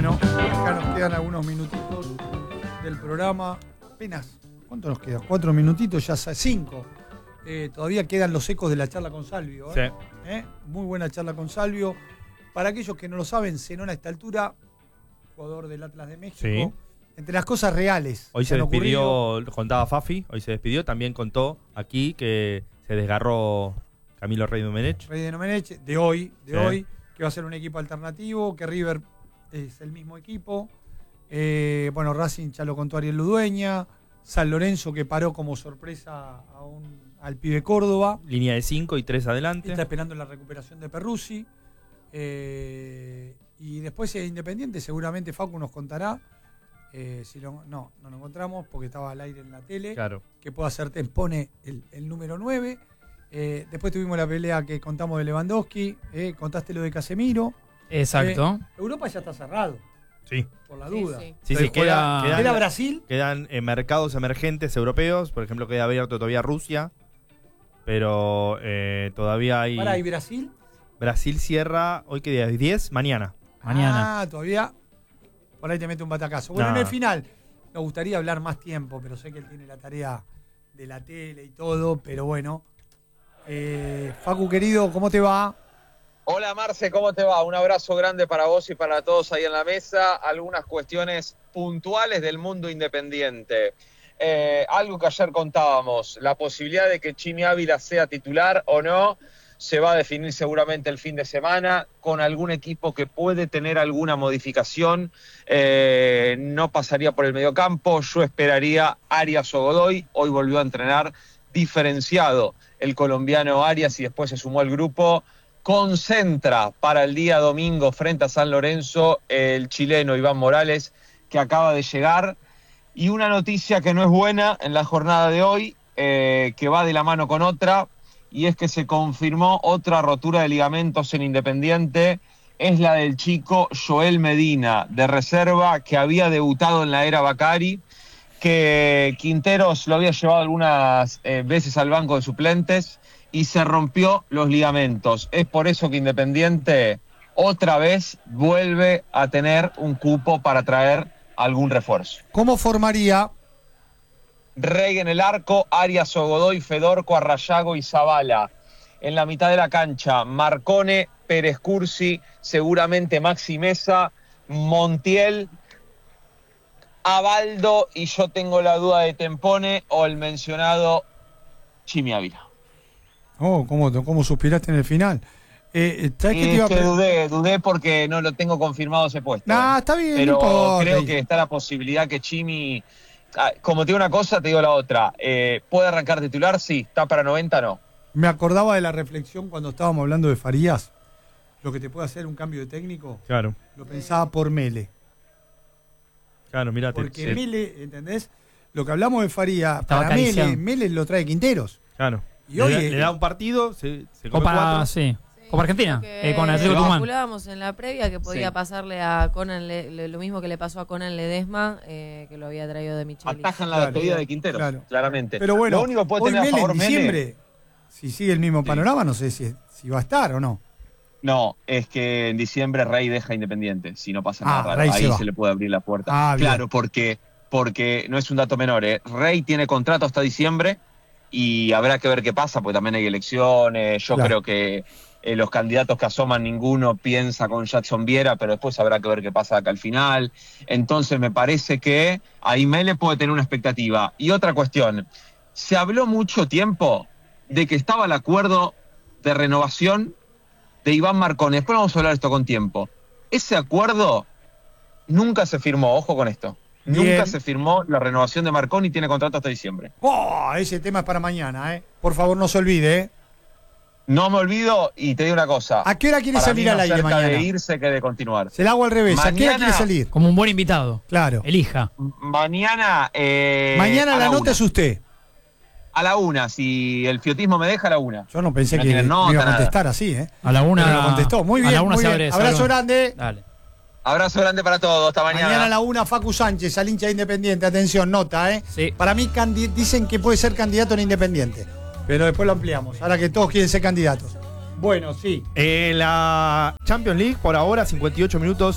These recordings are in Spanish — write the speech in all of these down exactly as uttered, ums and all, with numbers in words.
Bueno, acá nos quedan algunos minutitos del programa. Apenas, ¿cuánto nos queda? Cuatro minutitos, ya cinco. Eh, todavía quedan los ecos de la charla con Salvio. ¿eh? Sí. ¿Eh? Muy buena charla con Salvio. Para aquellos que no lo saben, Zenón a esta altura, jugador del Atlas de México. Sí. Entre las cosas reales. Hoy se despidió, ocurrido, contaba Fafi, hoy se despidió, también contó aquí que se desgarró Camilo Rey Domenech. Rey de Domenech, de hoy, de sí. hoy, que va a ser un equipo alternativo, que River es el mismo equipo. Eh, bueno, Racing ya lo contó Ariel Ludueña. San Lorenzo que paró como sorpresa a un, al pibe Córdoba. Línea de cinco y tres adelante. Está esperando la recuperación de Perruzzi. Eh, y después es Independiente, seguramente Facu nos contará. Eh, si lo, no, no lo encontramos porque estaba al aire en la tele. Claro. Que pueda hacer Tempone el, el número nueve. Eh, después tuvimos la pelea que contamos de Lewandowski. Eh, contaste lo de Casemiro. Exacto. Eh, Europa ya está cerrado. Sí. Por la duda. Sí, sí, sí queda, queda, queda Brasil. Quedan eh, mercados emergentes europeos. Por ejemplo, queda abierto todavía Rusia. Pero eh, todavía hay. ¿Para y Brasil? Brasil cierra. ¿Hoy qué día es? diez, mañana. Mañana. Ah, todavía. Por ahí te mete un batacazo. Bueno, nah. En el final, nos gustaría hablar más tiempo, pero sé que él tiene la tarea de la tele y todo, pero bueno. Eh, Facu, querido, ¿cómo te va? Hola, Marce, ¿cómo te va? Un abrazo grande para vos y para todos ahí en la mesa. Algunas cuestiones puntuales del mundo independiente. Eh, algo que ayer contábamos, la posibilidad de que Chimi Ávila sea titular o no, se va a definir seguramente el fin de semana con algún equipo que puede tener alguna modificación. Eh, no pasaría por el mediocampo. Yo esperaría Arias o Godoy. Hoy volvió a entrenar diferenciado el colombiano Arias y después se sumó al grupo. Concentra para el día domingo frente a San Lorenzo el chileno Iván Morales, que acaba de llegar. Y una noticia que no es buena en la jornada de hoy, eh, que va de la mano con otra, y es que se confirmó otra rotura de ligamentos en Independiente. Es la del chico Joel Medina, de reserva, que había debutado en la era Bacari, que Quinteros lo había llevado algunas eh, veces al banco de suplentes y se rompió los ligamentos. Es por eso que Independiente otra vez vuelve a tener un cupo para traer algún refuerzo. ¿Cómo formaría? Rey en el arco, Arias o Godoy, Fedorco, Arrayago y Zavala. En la mitad de la cancha, Marcone, Pérez Cursi, seguramente Maxi Mesa, Montiel, Abaldo, y yo tengo la duda de Tempone o el mencionado Chimi Ávila. Oh, ¿cómo, cómo suspiraste en el final? Eh, ¿sabes eh, qué te iba a que dudé, dudé porque no lo tengo confirmado ese puesto. Nah, está bien, pero no creo que está la posibilidad que Chimi, como te digo una cosa, te digo la otra. Eh, ¿Puede arrancar titular? Sí. ¿Está para noventa? No. Me acordaba de la reflexión cuando estábamos hablando de Farías. Lo que te puede hacer un cambio de técnico. Claro. Lo pensaba por Mele. Claro, mirá. Porque te, Mele, ¿entendés? Lo que hablamos de Farías, Estaba para Mele, Mele lo trae Quinteros. Claro. Y hoy le, le da un partido, se, se come Copa, cuatro. Sí. Copa Argentina, eh, con Atlético Tucumán. Tucumán. Calculábamos en la previa que podía Sí. pasarle a Conan le, le, lo mismo que le pasó a Conan Ledesma, eh, que lo había traído de Michelis. Atajan la Claro, despedida de Quinteros, claro. claramente. Pero bueno, lo único que puede hoy tener Mele a favor en Mele, diciembre, si sigue el mismo panorama, no sé si, si va a estar o no. no, es que en diciembre Rey deja Independiente, si no pasa Ah, nada raro. Rey se Ahí va. se le puede abrir la puerta. Ah, bien. claro, porque, porque no es un dato menor, ¿eh? Rey tiene contrato hasta diciembre y habrá que ver qué pasa, porque también hay elecciones. Yo Claro. creo que eh, los candidatos que asoman, ninguno piensa con Jackson Viera, pero después habrá que ver qué pasa acá al final. Entonces me parece que ahí Mele puede tener una expectativa. Y otra cuestión, se habló mucho tiempo de que estaba el acuerdo de renovación de Iván Marcone. Después vamos a hablar de esto con tiempo. Ese acuerdo nunca se firmó, ojo con esto. Bien. Nunca se firmó la renovación de Marcone y tiene contrato hasta diciembre. Oh, ese tema es para mañana, ¿eh? Por favor, no se olvide, ¿eh? No me olvido y te digo una cosa. ¿A qué hora quiere Para salir mí al más aire cerca mañana? de irse que de continuar. Se la hago al revés. ¿A qué hora Mañana- quiere salir? Como un buen invitado. Claro. Elija. Mañana... eh, Mañana a la nota una. es usted. A la una, si el fiotismo me deja, a la una. Yo no pensé No que tiene me nota, iba a nada. contestar así, ¿eh? A la una. Pero lo contestó. Muy bien, A la una muy se bien. abre. se Abrazo abre. grande. Dale. Abrazo grande para todos, hasta mañana. Mañana a la una, Facu Sánchez, al hincha de Independiente. Atención, nota, ¿eh? Sí. Para mí candi- dicen que puede ser candidato en Independiente. Pero después lo ampliamos. Ahora que todos quieren ser candidatos. Bueno, sí. Eh, la Champions League, por ahora, cincuenta y ocho minutos.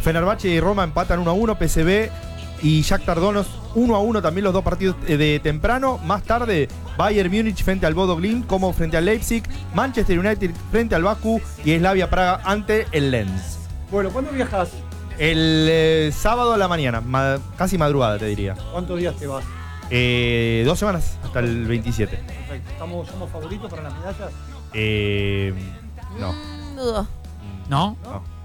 Fenerbahce y Roma empatan uno a uno. P S V y Shakhtar Donetsk uno a uno también los dos partidos de temprano. Más tarde, Bayern Múnich frente al Bodo Glimt, como frente al Leipzig, Manchester United frente al Baku y Slavia Praga ante el Lens. Bueno, ¿cuándo viajas? El eh, sábado a la mañana, ma casi madrugada te diría. ¿Cuántos días te vas? Eh, dos semanas, hasta el veintisiete. Perfecto. ¿Estamos, ¿Somos favoritos para las medallas? Eh, no. Mm, dudo. ¿No? No.